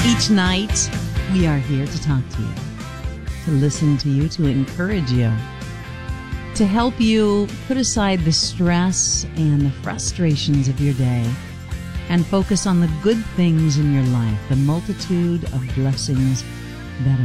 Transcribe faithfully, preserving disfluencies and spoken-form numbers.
Each night, we are here to talk to you, to listen to you, to encourage you, to help you put aside the stress and the frustrations of your day and focus on the good things in your life, the multitude of blessings that